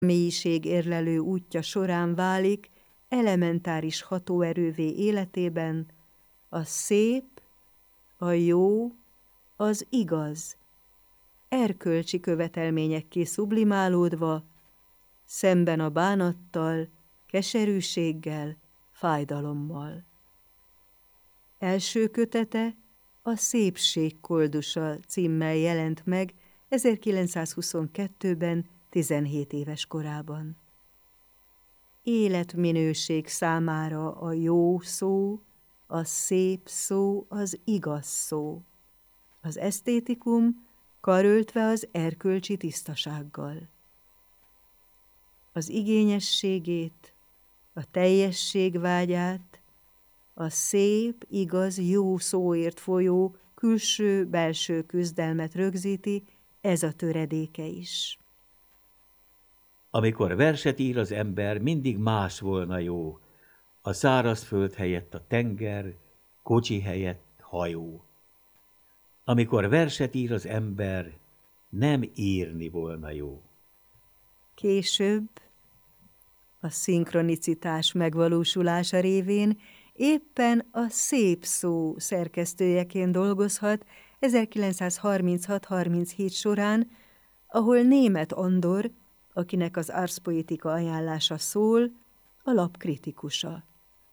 mélység érlelő útja során válik elementáris hatóerővé életében a szép, a jó, az igaz, erkölcsi követelményekké szublimálódva, szemben a bánattal, keserűséggel, fájdalommal. Első kötete a Szépség koldusa címmel jelent meg 1922-ben, 17 éves korában. Életminőség számára a jó szó, a szép szó, az igaz szó. Az esztétikum karöltve az erkölcsi tisztasággal. Az igényességét, a teljesség vágyát, a szép, igaz, jó szóért folyó külső-belső küzdelmet rögzíti ez a töredéke is. Amikor verset ír az ember, mindig más volna jó. A szárazföld helyett a tenger, kocsi helyett hajó. Amikor verset ír az ember, nem írni volna jó. Később, a szinkronicitás megvalósulása révén éppen a szép szó szerkesztőjeként dolgozhat 1936-37 során, ahol Németh Andor, akinek az Ars Poetica ajánlása szól, a lap kritikusa.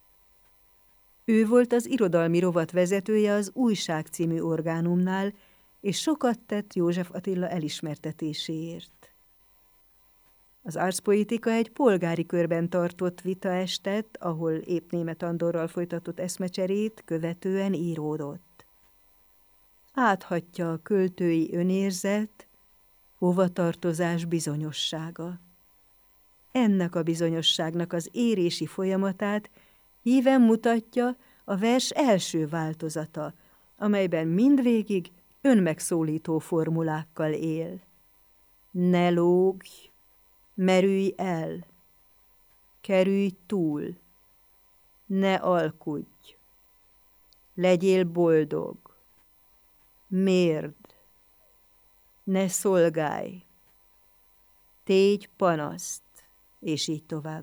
Ő volt az irodalmi rovat vezetője az Újság című orgánumnál, és sokat tett József Attila elismertetéséért. Az Ars Poetica egy polgári körben tartott vitaestet, ahol épp Németh Andorral folytatott eszmecserét követően íródott. Áthatja a költői önérzet, hovatartozás bizonyossága. Ennek a bizonyosságnak az érési folyamatát híven mutatja a vers első változata, amelyben mindvégig önmegszólító formulákkal él. Ne lógj, merülj el, kerülj túl, ne alkudj, legyél boldog, mérd, ne szolgálj, tégy panaszt, és így tovább.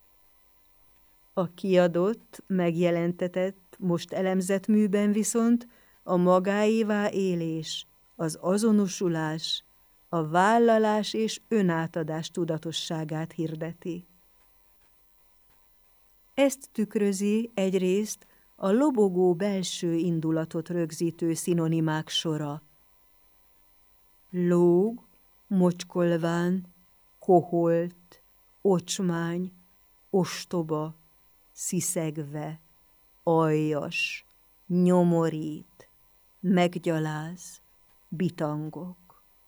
A kiadott, megjelentetett, most elemzett műben viszont a magáévá élés, az azonosulás, a vállalás és önátadás tudatosságát hirdeti. Ezt tükrözi egyrészt a lobogó belső indulatot rögzítő szinonimák sora. Lóg, mocskolván, koholt, ocsmány, ostoba, sziszegve, aljas, nyomorít, meggyaláz, bitangok.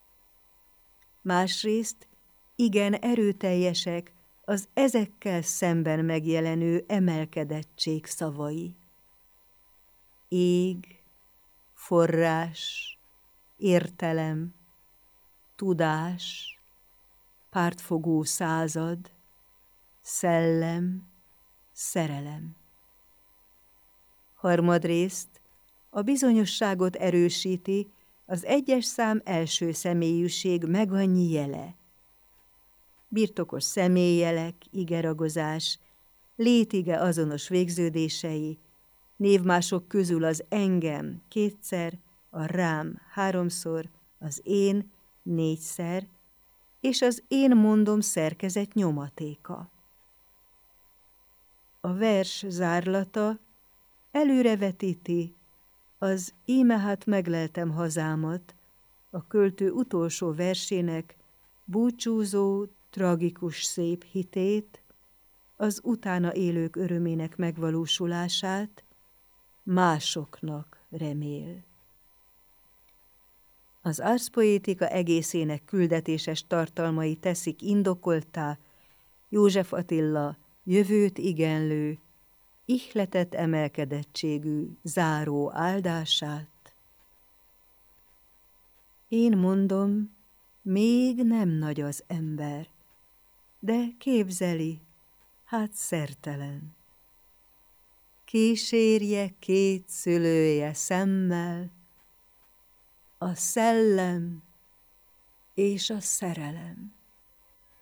Másrészt igen erőteljesek az ezekkel szemben megjelenő emelkedettség szavai. Ég, forrás, értelem, tudás, pártfogó század, szellem, szerelem. Harmadrészt a bizonyosságot erősíti az egyes szám első személyűség megannyi jele. Birtokos személyjelek, igeragozás, létige azonos végződései, névmások közül az engem kétszer, a rám háromszor, az én négyszer, és az én mondom szerkezet nyomatéka. A vers zárlata előrevetíti az íme hát megleltem hazámat, a költő utolsó versének búcsúzó, tragikus szép hitét, az utána élők örömének megvalósulását, másoknak remél. Az Ars Poetica egészének küldetéses tartalmai teszik indokolttá József Attila jövőt igenlő, ihletett emelkedettségű záró áldását. Én mondom, még nem nagy az ember, de képzeli, hát szertelen. Kísérje két szülője szemmel, a szellem és a szerelem.